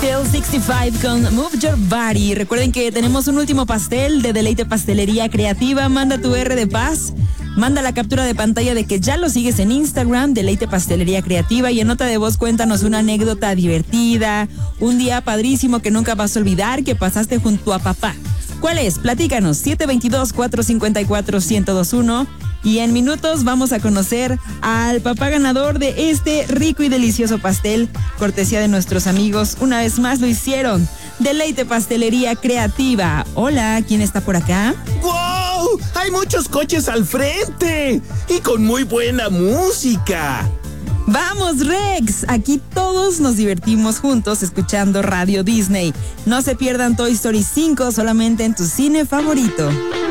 Phil 65 con Move Your Body. Recuerden que tenemos un último pastel de Deleite Pastelería Creativa. Manda tu R de paz. Manda la captura de pantalla de que ya lo sigues en Instagram, Deleite Pastelería Creativa, y en nota de voz cuéntanos una anécdota divertida, un día padrísimo que nunca vas a olvidar que pasaste junto a papá. ¿Cuál es? Platícanos, 722-454-1021. Y en minutos vamos a conocer al papá ganador de este rico y delicioso pastel, cortesía de nuestros amigos. Una vez más lo hicieron, Deleite Pastelería Creativa. Hola, ¿quién está por acá? ¡Wow! Hay muchos coches al frente y con muy buena música. ¡Vamos, Rex! Aquí todos nos divertimos juntos escuchando Radio Disney. No se pierdan Toy Story 5 solamente en tu cine favorito.